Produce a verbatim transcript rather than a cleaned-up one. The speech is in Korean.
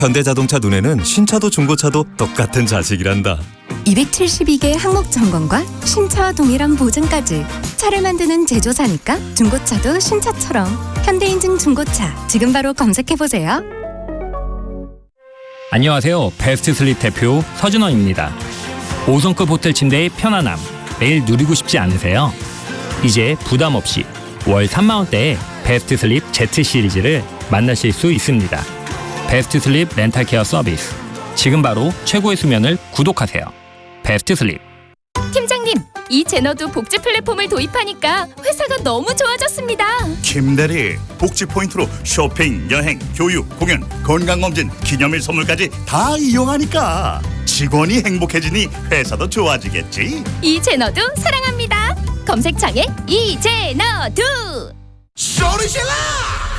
현대자동차 눈에는 신차도 중고차도 똑같은 자식이란다. 이백칠십이 개 항목 점검과 신차와 동일한 보증까지. 차를 만드는 제조사니까 중고차도 신차처럼. 현대인증 중고차 지금 바로 검색해보세요. 안녕하세요. 베스트 슬립 대표 서준원입니다. 오 성급 호텔 침대의 편안함 매일 누리고 싶지 않으세요? 이제 부담 없이 월 삼만 원대에 베스트 슬립 Z 시리즈를 만나실 수 있습니다. 베스트 슬립 렌탈 케어 서비스. 지금 바로 최고의 수면을 구독하세요. 베스트 슬립. 팀장님, 이 제너도 복지 플랫폼을 도입하니까 회사가 너무 좋아졌습니다. 김대리, 복지 포인트로 쇼핑, 여행, 교육, 공연, 건강검진, 기념일 선물까지 다 이용하니까 직원이 행복해지니 회사도 좋아지겠지. 이 제너도 사랑합니다. 검색창에 이 제너도. 소리 질러!